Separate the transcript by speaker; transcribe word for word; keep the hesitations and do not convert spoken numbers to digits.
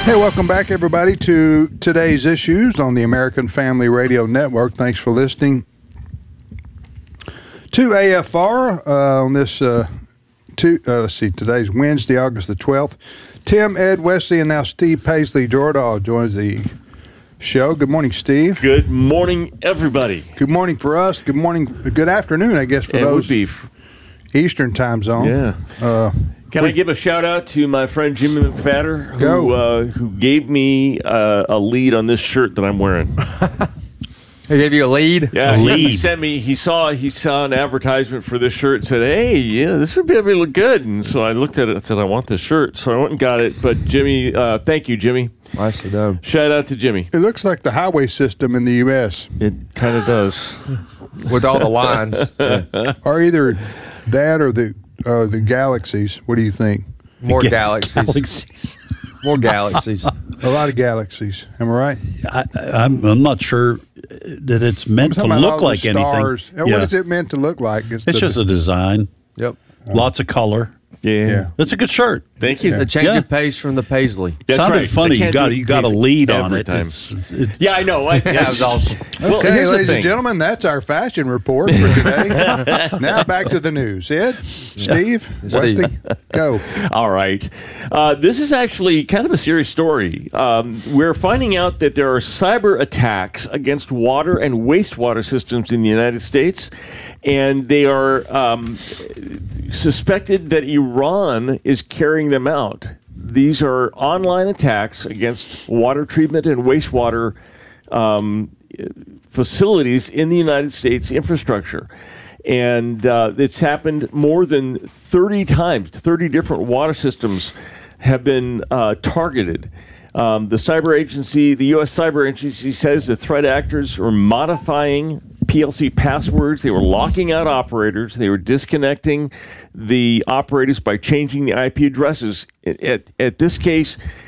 Speaker 1: Hey, welcome back, everybody, to today's issues on the American Family Radio Network. Thanks for listening to A F R uh, on this, uh, two, uh, let's see, today's Wednesday, August the twelfth. Tim, Ed, Wesley, and now Steve Paisley Jordahl joins the show. Good morning, Steve.
Speaker 2: Good morning, everybody.
Speaker 1: Good morning for us. Good morning, good afternoon, I guess, for
Speaker 2: it
Speaker 1: those
Speaker 2: would be f-
Speaker 1: Eastern time zone.
Speaker 2: Yeah.
Speaker 1: Uh,
Speaker 2: Can I give a shout out to my friend Jimmy McFadder, who
Speaker 1: Go.
Speaker 2: uh, who gave me uh, a lead on this shirt that I'm wearing?
Speaker 3: He gave you a lead?
Speaker 2: Yeah,
Speaker 4: A
Speaker 2: he,
Speaker 4: lead.
Speaker 2: he sent me. He saw he saw an advertisement for this shirt and said, "Hey, yeah, this would be able to look good." And so I looked at it and said, "I want this shirt." So I went and got it. But Jimmy, uh, thank you, Jimmy.
Speaker 3: Nicely done.
Speaker 2: Shout out to Jimmy.
Speaker 1: it looks like the highway system in the U S
Speaker 2: It kind of does.
Speaker 3: With all the lines. Yeah.
Speaker 1: or either that or the uh, the galaxies. What do you think?
Speaker 3: More
Speaker 4: Ga-
Speaker 3: galaxies.
Speaker 4: galaxies.
Speaker 3: More galaxies.
Speaker 1: A lot of galaxies. Am I right?
Speaker 4: I, I'm, I'm not sure that it's meant to
Speaker 1: I'm talking about
Speaker 4: look
Speaker 1: all the
Speaker 4: like
Speaker 1: stars.
Speaker 4: anything.
Speaker 1: Uh, What is it meant to look like?
Speaker 4: It's
Speaker 1: the-
Speaker 4: just a design.
Speaker 3: Yep.
Speaker 4: Lots of color.
Speaker 2: Yeah.
Speaker 1: Yeah.
Speaker 4: It's a good shirt.
Speaker 2: Thank you.
Speaker 3: The change
Speaker 4: Yeah.
Speaker 3: of pace from the Paisley.
Speaker 2: That's
Speaker 4: Sounded
Speaker 2: right.
Speaker 4: funny.
Speaker 2: I
Speaker 4: You
Speaker 2: can't
Speaker 4: got
Speaker 2: do
Speaker 4: you got a
Speaker 2: these
Speaker 4: lead on
Speaker 2: every
Speaker 4: it.
Speaker 2: time.
Speaker 4: It's, it.
Speaker 2: Yeah, I know. I,
Speaker 3: That was awesome.
Speaker 2: Well,
Speaker 1: Okay,
Speaker 2: here's the
Speaker 1: ladies and
Speaker 2: thing.
Speaker 1: gentlemen, that's our fashion report for today. Now back to the news. Ed, Steve, Wesley, go.
Speaker 2: All right. Uh, this is actually kind of a serious story. Um, we're finding out that there are cyber attacks against water and wastewater systems in the United States, and they are um, suspected that Iran is carrying them out. These are online attacks against water treatment and wastewater um, facilities in the United States infrastructure. And uh, it's happened more than thirty times. thirty different water systems have been uh, targeted. Um, the cyber agency, the U S Cyber Agency, says the threat actors are modifying P L C passwords. They were locking out operators. They were disconnecting the operators by changing the I P addresses. At, at this case,